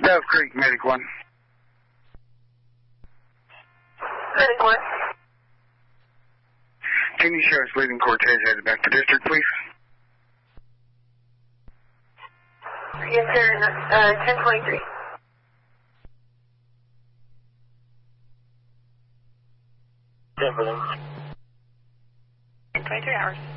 Dove Creek, Medic 1. Medic 1. Can you show us leaving Cortez headed back to district, please? Yes, sir. 1023. Timberland. 23 hours.